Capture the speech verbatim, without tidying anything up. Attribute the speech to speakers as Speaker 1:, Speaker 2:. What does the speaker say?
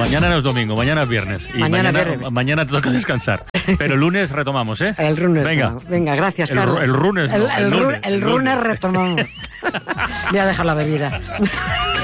Speaker 1: Mañana no es domingo, mañana es viernes. Y
Speaker 2: Mañana
Speaker 1: mañana,
Speaker 2: viernes.
Speaker 1: mañana te toca descansar. Pero el lunes retomamos, ¿eh?
Speaker 2: El lunes.
Speaker 1: Venga.
Speaker 2: No. Venga, gracias,
Speaker 1: El,
Speaker 2: Carlos.
Speaker 1: el lunes, no,
Speaker 2: El, el,
Speaker 1: el
Speaker 2: ru-
Speaker 1: lunes,
Speaker 2: el
Speaker 1: el
Speaker 2: lunes
Speaker 1: lunes.
Speaker 2: retomamos. Voy a dejar la bebida.